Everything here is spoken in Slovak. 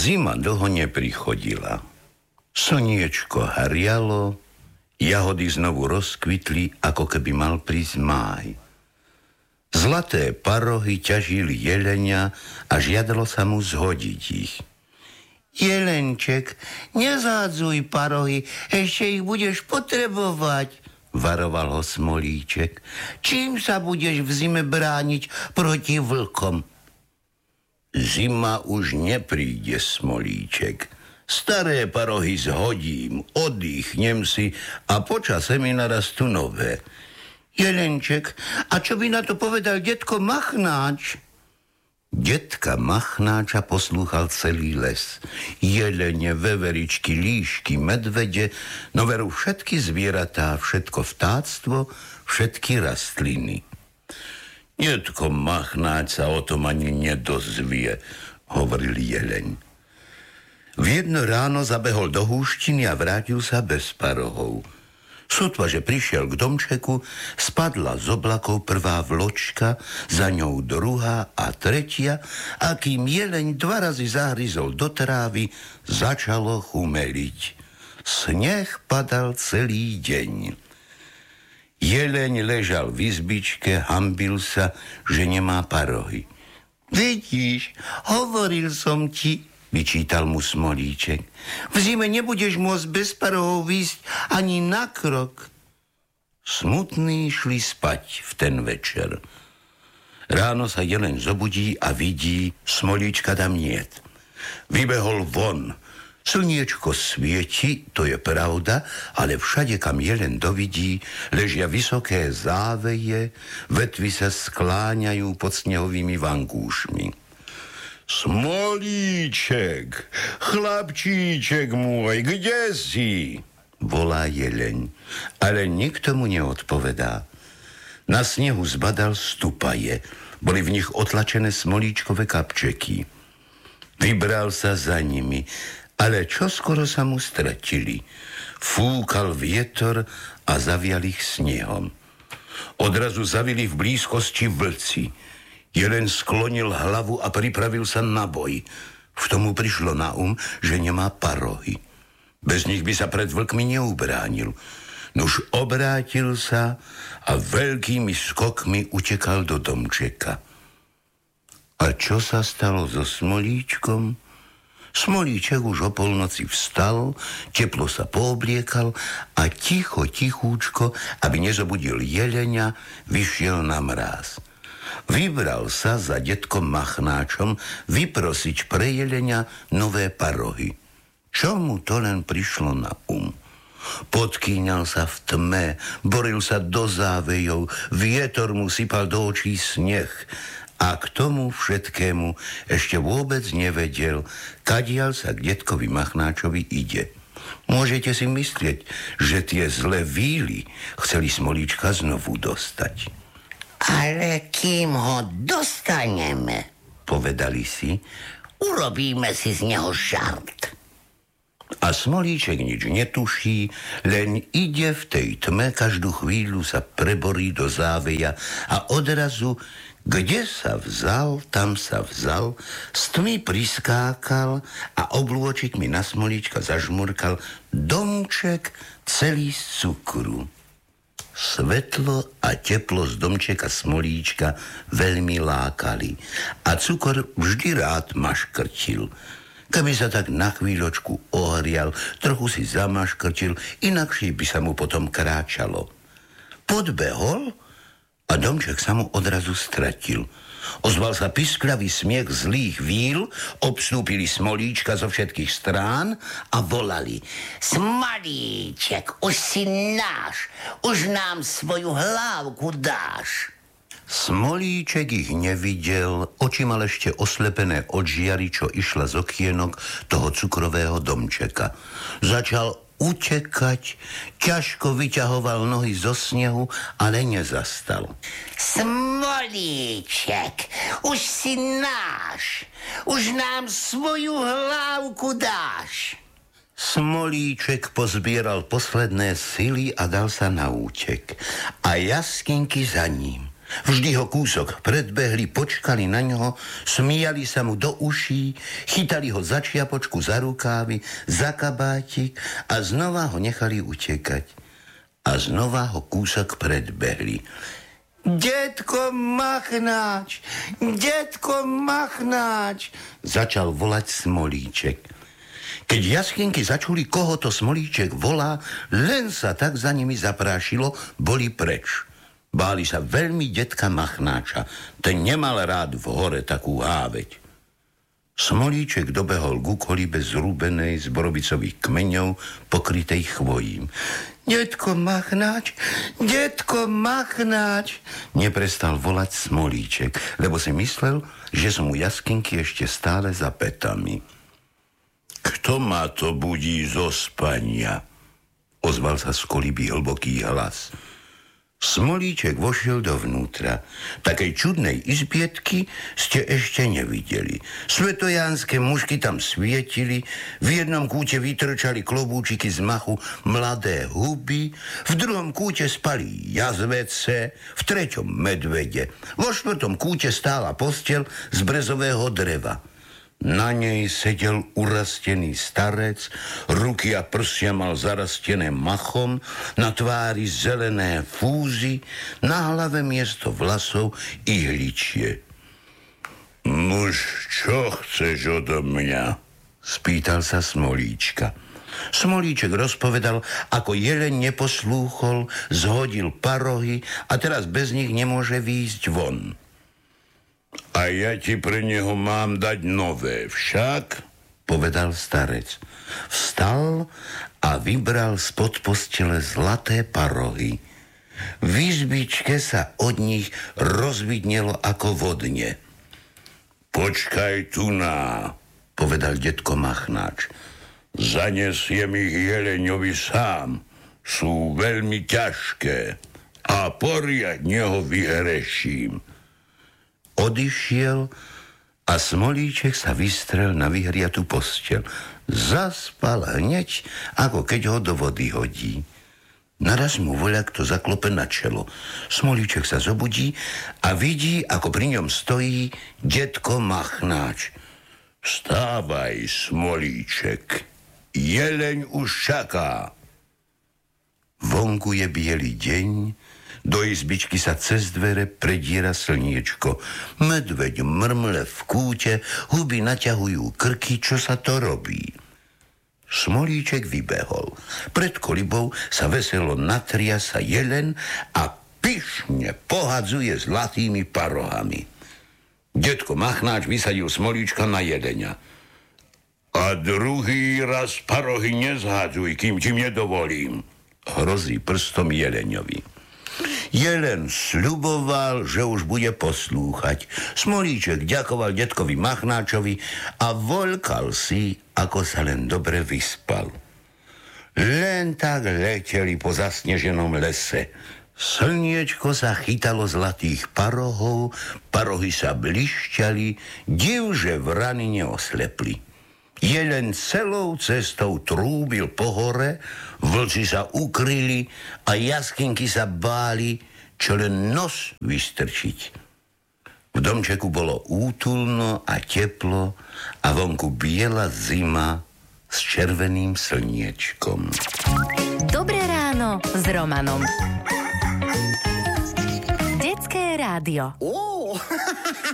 Zima dlho neprichodila. Slniečko harialo, jahody znovu rozkvitli, ako keby mal prísť máj. Zlaté parohy ťažili jelenia a žiadalo sa mu zhodiť ich. Jelenček, nezádzuj parohy, ešte ich budeš potrebovať, varoval ho Smolíček. Čím sa budeš v zime brániť proti vlkom? Zima už nepríde, Smolíček. Staré parohy zhodím, oddychnem si a počase mi narastú nové. Jelenček, a čo by na to povedal detko Machnáč? Detka Machnáča poslúchal celý les. Jelene, veveričky, líšky, medvede, no veru všetky zvieratá, všetko vtáctvo, všetky rastliny. Detko Machnáč sa o tom ani nedozvie, hovoril jeleň. V jedno ráno zabehol do húštiny a vrátil sa bez parohov. Sotva, že prišiel k domčeku, spadla z oblakov prvá vločka, za ňou druhá a tretia, a kým jeleň 2 razy zahryzol do trávy, začalo chumeliť. Sneh padal celý deň. Jeleň ležal v izbičke, hanbil sa, že nemá parohy. Vidíš, hovoril som ti, vyčítal mu Smolíček. V zime nebudeš môcť bez parohov výjsť ani na krok. Smutní šli spať v ten večer. Ráno sa jeleň zobudí a vidí, Smolíčka tam niet. Vybehol von. Slniečko svieti, to je pravda, ale všade, kam jeleň dovidí, ležia vysoké záveje, vetvy sa skláňajú pod snehovými vankúšmi. Smolíček, chlapčíček môj, kde si? Volá jeleň, ale nikto mu neodpovedá. Na snehu zbadal stupaje, boli v nich otlačené smolíčkové kapčeky. Vybral sa za nimi, ale čoskoro sa mu stratili. Fúkal vietor a zavial ich snehom. Odrazu zavili v blízkosti vlci. Jeleň sklonil hlavu a pripravil sa na boj. V tomu prišlo na že nemá parohy. Bez nich by sa pred vlkmi neubránil. Nuž obrátil sa a veľkými skokmi utekal do domčeka. A čo sa stalo so Smolíčkom? Smolíček už o polnoci vstal, teplo sa poobliekal a tichúčko, aby nezobudil jeleňa, vyšiel na mráz. Vybral sa za detkom Machnáčom vyprosiť pre jeleňa nové parohy. Čo mu to len prišlo na Podkýňal sa v tme, boril sa do závejov, vietor mu sypal do očí sneh. A k tomu všetkému ešte vôbec nevedel, kadiaľ sa k detkovi Machnáčovi ide. Môžete si myslieť, že tie zlé víly chceli Smolíčka znovu dostať. Ale kým ho dostaneme, povedali si, urobíme si z neho žart. A Smolíček nič netuší, len ide v tej tme, každú chvíľu sa preborí do záveja a odrazu, kde sa vzal, tam sa vzal, z tmy priskákal a oblôčikmi na Smolíčka zažmurkal domček celý z cukru. Svetlo a teplo z domčeka Smolíčka veľmi lákali a cukor vždy rád maškrtil. Keby sa tak na chvíľočku ohrial, trochu si zamaškrtil, inakšie by sa mu potom kráčalo. Podbehol a domček sa mu odrazu stratil. Ozval sa pisklavý smiech zlých víl, obstúpili Smolíčka zo všetkých strán a volali: Smolíček, už si náš, už nám svoju hlávku dáš. Smolíček ich nevidel, oči mal ešte oslepené od žiary, čo išla z okienok toho cukrového domčeka. Začal utekať, ťažko vyťahoval nohy zo snehu, ale nezastal. Smolíček, už si náš, už nám svoju hlávku dáš. Smolíček pozbieral posledné sily a dal sa na útek. A jaskinky za ním. Vždy ho kúsok predbehli, počkali na ňoho, smíjali sa mu do uší, chytali ho za čiapočku, za rukávy, za kabátik a znova ho nechali utekať. A znova ho kúsok predbehli. Detko Machnáč, začal volať Smolíček. Keď jaskinky začuli, koho to Smolíček volá, len sa tak za nimi zaprášilo, boli preč. Báli sa veľmi detka Machnáča, ten nemal rád v hore takú háveť. Smolíček dobehol ku kolibe zrúbenej z borobicových kmeňov, pokrytej chvojím. Detko Machnáč, neprestal volať Smolíček, lebo si myslel, že sú mu jaskinky ešte stále za pätami. Kto ma to budí zo spania? Ozval sa z koliby hlboký hlas. Smolíček vošiel dovnútra. Takej čudnej izbietky ste ešte nevideli. Svetojánske mužky tam svietili, v jednom kúte vytrčali klobúčiky z machu mladé huby, v druhom kúte spali jazvece, v treťom medvede, vo štvrtom kúte stála posteľ z brezového dreva. Na nej sedel urastený starec, ruky a prsia mal zarastené machom, na tvári zelené fúzy, na hlave miesto vlasov ihličie. Nuž, čo chceš odo mňa? Spýtal sa Smolíčka. Smolíček rozpovedal, ako jeleň neposlúchol, zhodil parohy a teraz bez nich nemôže výjsť von. A ja ti pre neho mám dať nové, však, povedal starec. Vstal a vybral spod postele zlaté parohy. V izbičke sa od nich rozvidnelo ako vodne. Počkaj tu na, povedal detko Machnáč. Zanesiem ich jeleňovi sám. Sú veľmi ťažké a poriadne ho vyhreším. Odišiel a Smolíček sa vystrel na vyhriatú posteľ. Zaspal hneď, ako keď ho do vody hodí. Naraz mu voľak to zaklope na čelo. Smolíček sa zobudí a vidí, ako pri ňom stojí detko Machnáč. Vstávaj, Smolíček, jeleň už čaká. Vonku je biely deň, do izbičky sa cez dvere prediera slniečko. Medveď mrmle v kúte, huby naťahujú krky, čo sa to robí. Smolíček vybehol. Pred kolibou sa veselo natriasa jelen a pyšne pohadzuje zlatými parohami. Detko Machnáč vysadil Smolíčka na jelenia. A druhý raz parohy nezhádzuj, kým ti nedovolím, hrozí prstom jeleňovi. Jelen sľuboval, že už bude poslúchať. Smolíček ďakoval detkovi Machnáčovi a voľkal si, ako sa len dobre vyspal. Len tak leteli po zasneženom lese. Slniečko sa chytalo zlatých parohov, parohy sa blišťali, div, že vrany neoslepli. Jelen celou cestou trúbil po hore, vlci sa ukryli a jaskinky sa báli, čo len nos vystrčiť. V domčeku bolo útulno a teplo a vonku biela zima s červeným slniečkom. Dobré ráno s Romanom. Detské rádio.